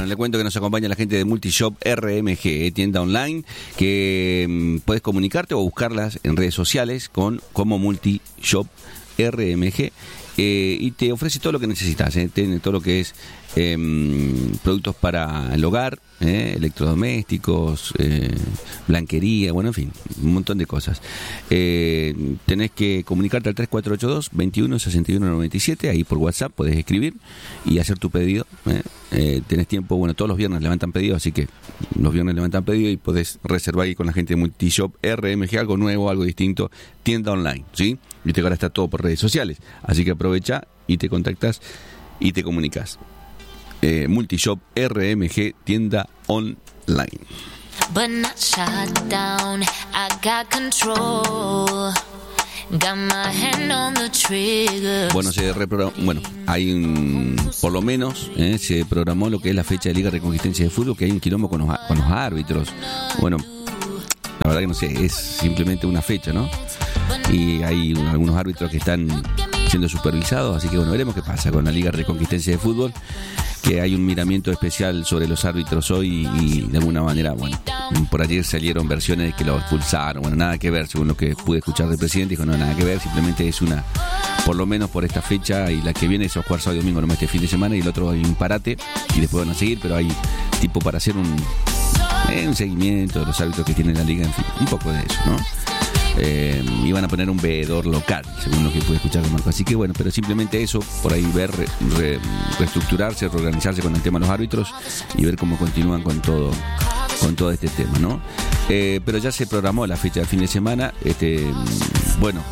Bueno, le cuento que nos acompaña la gente de Multishop RMG, tienda online, que puedes comunicarte o buscarlas en redes sociales como Multishop RMG. Y te ofrece todo lo que necesitas, tiene todo lo que es productos para el hogar, electrodomésticos, blanquería, bueno, en fin, un montón de cosas. Tenés que comunicarte al 3482 21 61 97, ahí por WhatsApp podés escribir y hacer tu pedido. Tenés tiempo, bueno, todos los viernes levantan pedido, así que los viernes levantan pedido y podés reservar ahí con la gente de Multishop RMG, algo nuevo, algo distinto, tienda online, ¿sí? Viste que ahora está todo por redes sociales, así que aprovecha y te contactas y te comunicas. Multishop RMG, tienda online. But not shut down, I got control. Got my hand on the trigger. Bueno, hay por lo menos se programó lo que es la fecha de Liga Reconquistense de Fútbol, que hay un quilombo con los árbitros. Bueno, la verdad que no sé, es simplemente una fecha, ¿no? Y hay algunos árbitros que están siendo supervisados, así que bueno, veremos qué pasa con la Liga Reconquistense de Fútbol, que hay un miramiento especial sobre los árbitros hoy y de alguna manera, bueno, por ayer salieron versiones de que lo expulsaron, bueno, nada que ver, según lo que pude escuchar del presidente, dijo no, nada que ver, simplemente es una, por lo menos por esta fecha, y la que viene es a jugar sábado y domingo, nomás este fin de semana, y el otro hay un parate y después van a seguir, pero hay tipo para hacer un seguimiento de los árbitros que tiene la liga, en fin, un poco de eso, ¿no? Iban a poner un veedor local, según lo que pude escuchar de Marco. Así que bueno, pero simplemente eso, por ahí ver, reestructurarse, reorganizarse con el tema de los árbitros y ver cómo continúan con todo este tema, ¿no? Pero ya se programó la fecha del fin de semana. Bueno,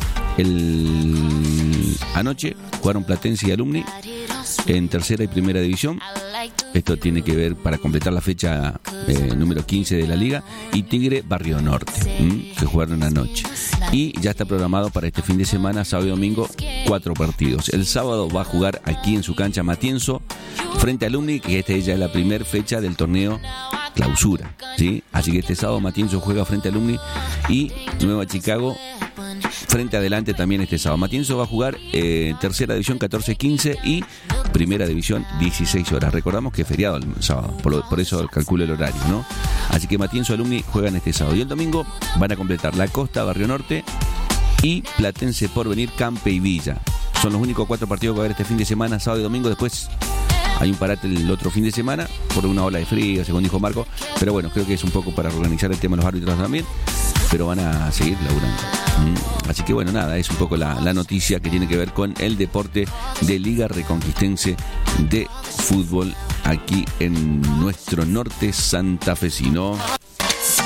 anoche jugaron Platense y Alumni en tercera y primera división. Esto tiene que ver para completar la fecha número 15 de la liga, y Tigre Barrio Norte, que jugaron anoche. Y ya está programado para este fin de semana, sábado y domingo, 4 partidos. El sábado va a jugar aquí en su cancha Matienzo frente a Alumni, que esta ya es la primera fecha del torneo clausura, ¿sí? Así que este sábado Matienzo juega frente a Alumni, y Nueva Chicago frente a Adelante también este sábado. Matienzo va a jugar tercera división 14-15 y primera división 16 horas. Recordamos que es feriado el sábado, por eso calculo el horario, ¿no? Así que Matienzo Alumni juegan este sábado. Y el domingo van a completar La Costa, Barrio Norte y Platense Porvenir, Campe y Villa. Son los únicos 4 partidos que va a haber este fin de semana, sábado y domingo. Después hay un parate el otro fin de semana por una ola de frío, según dijo Marco. Pero bueno, creo que es un poco para organizar el tema de los árbitros también. Pero van a seguir laburando. Así que bueno, nada, es un poco la noticia que tiene que ver con el deporte de Liga Reconquistense de Fútbol aquí en nuestro norte santafesino.